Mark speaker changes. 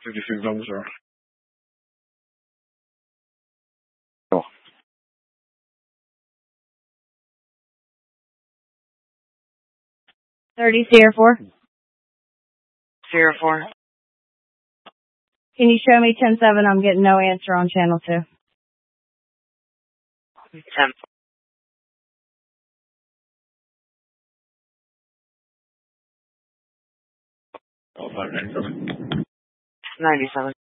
Speaker 1: 56 0.
Speaker 2: Oh.
Speaker 3: Sierra 4.
Speaker 4: Sierra 4.
Speaker 3: Can you show me 10-7? I'm getting no answer on channel 2.
Speaker 4: 10.
Speaker 1: Oh, 597.
Speaker 4: 97.